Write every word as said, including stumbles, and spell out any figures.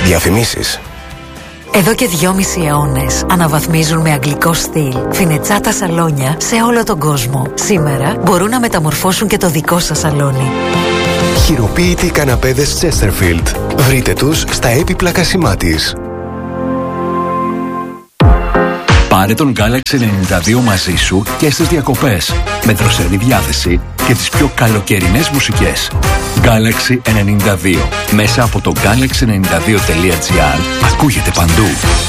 Διαφημίσεις. Εδώ και δυόμισι αιώνες αναβαθμίζουν με αγγλικό στυλ φινετσάτα σαλόνια σε όλο τον κόσμο. Σήμερα μπορούν να μεταμορφώσουν και το δικό σας σαλόνι. Χειροποίητοι καναπέδες Chesterfield. Βρείτε τους στα έπιπλα Κασιμάτης. Πάρε τον Galaxy ενενήντα δύο μαζί σου και στις διακοπές, με δροσερή διάθεση και τις πιο καλοκαιρινές μουσικές. Galaxy ενενήντα δύο. Μέσα από το γκάλαξι ενενήντα δύο τελεία τζι άρ ακούγεται παντού.